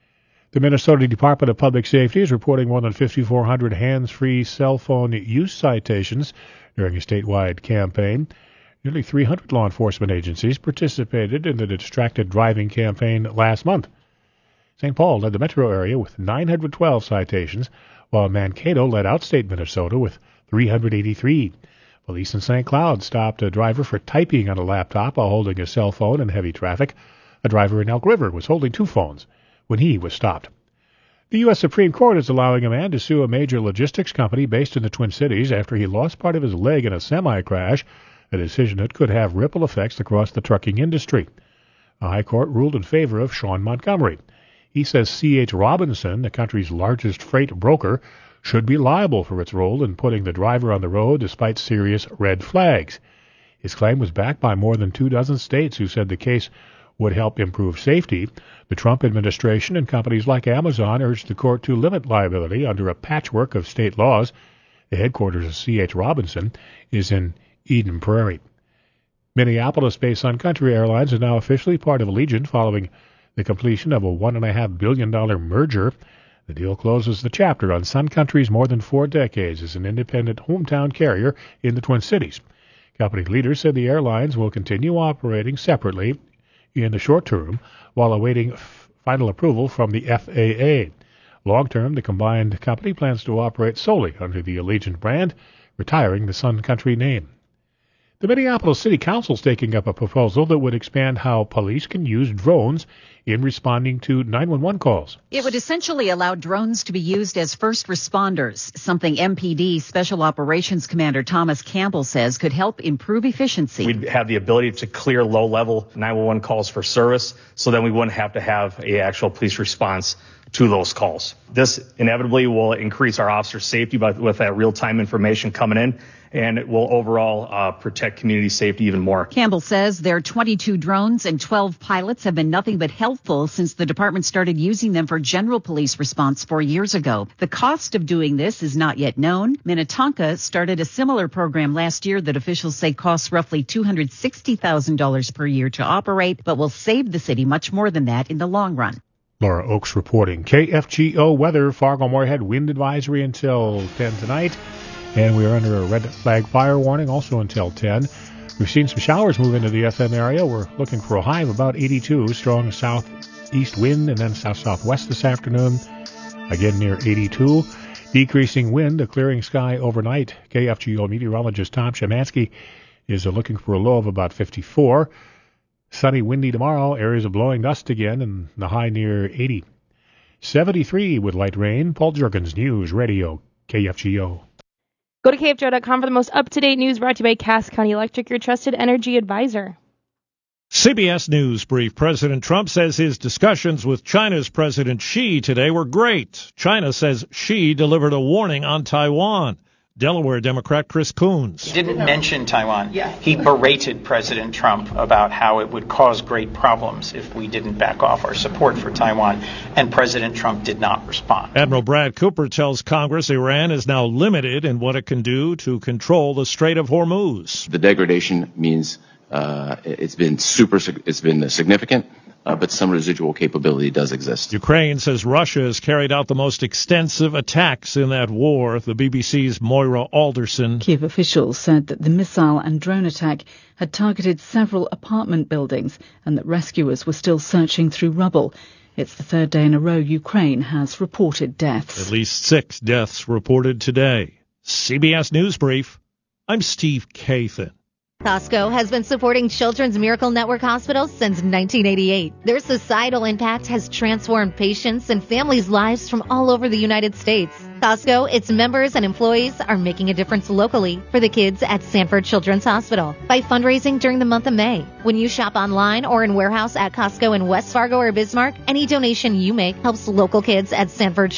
The Minnesota Department of Public Safety is reporting more than fifty-four hundred hands-free cell phone use citations during a statewide campaign. Nearly three hundred law enforcement agencies participated in the Distracted Driving campaign last month. Saint Paul led the metro area with nine hundred twelve citations, while Mankato led outstate Minnesota with three hundred eighty-three. Police in Saint Cloud stopped a driver for typing on a laptop while holding a cell phone in heavy traffic. A driver in Elk River was holding two phones when he was stopped. The U S Supreme Court is allowing a man to sue a major logistics company based in the Twin Cities after he lost part of his leg in a semi-crash, a decision that could have ripple effects across the trucking industry. The High Court ruled in favor of Sean Montgomery. He says C H. Robinson, the country's largest freight broker, should be liable for its role in putting the driver on the road despite serious red flags. His claim was backed by more than two dozen states who said the case would help improve safety. The Trump administration and companies like Amazon urged the court to limit liability under a patchwork of state laws. The headquarters of C H. Robinson is in Eden Prairie. Minneapolis-based Sun Country Airlines is now officially part of Allegiant following the completion of a one point five billion dollars merger. The deal closes the chapter on Sun Country's more than four decades as an independent hometown carrier in the Twin Cities. Company leaders said the airlines will continue operating separately in the short term while awaiting f- final approval from the F A A. Long term, the combined company plans to operate solely under the Allegiant brand, retiring the Sun Country name. The Minneapolis City Council is taking up a proposal that would expand how police can use drones in responding to nine one one calls. It would essentially allow drones to be used as first responders, something M P D Special Operations Commander Thomas Campbell says could help improve efficiency. We'd have the ability to clear low-level nine one one calls for service, so then we wouldn't have to have an actual police response to those calls. This inevitably will increase our officers' safety by, with that real-time information coming in, and it will overall uh, protect community safety even more. Campbell says their twenty-two drones and twelve pilots have been nothing but helpful since the department started using them for general police response four years ago. The cost of doing this is not yet known. Minnetonka started a similar program last year that officials say costs roughly two hundred sixty thousand dollars per year to operate, but will save the city much more than that in the long run. Laura Oakes reporting. K F G O weather. Fargo-Moorhead wind advisory until ten tonight. And we are under a red flag fire warning also until ten. We've seen some showers move into the F M area. We're looking for a high of about eighty-two. Strong southeast wind and then south-southwest this afternoon. Again near eighty-two. Decreasing wind, a clearing sky overnight. K F G O meteorologist Tom Shemansky is looking for a low of about fifty-four. Sunny, windy tomorrow. Areas of blowing dust again and the high near eighty. seventy-three with light rain. Paul Jurgens, News Radio, K F G O. Go to K F G O dot com for the most up-to-date news brought to you by Cass County Electric, your trusted energy advisor. C B S News brief. President Trump says his discussions with China's President Xi today were great. China says Xi delivered a warning on Taiwan. Delaware Democrat Chris Coons. He didn't mention Taiwan. He berated President Trump about how it would cause great problems if we didn't back off our support for Taiwan, and President Trump did not respond. Admiral Brad Cooper tells Congress Iran is now limited in what it can do to control the Strait of Hormuz. The degradation means uh, it's been super, it's been significant. uh, but some residual capability does exist. Ukraine says Russia has carried out the most extensive attacks in that war. The B B C's Moira Alderson. Kiev officials said that the missile and drone attack had targeted several apartment buildings and that rescuers were still searching through rubble. It's the third day in a row Ukraine has reported deaths. At least six deaths reported today. C B S News Brief. I'm Steve Kathan. Costco has been supporting Children's Miracle Network hospitals since nineteen eighty-eight. Their societal impact has transformed patients and families' lives from all over the United States. Costco, its members, and employees are making a difference locally for the kids at Sanford Children's Hospital by fundraising during the month of May. When you shop online or in warehouse at Costco in West Fargo or Bismarck, any donation you make helps local kids at Sanford